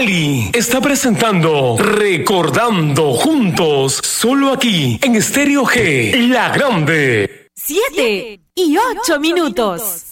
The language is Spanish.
Nelly está presentando Recordando Juntos, solo aquí en Estéreo G, La Grande. 7 y 8 minutos.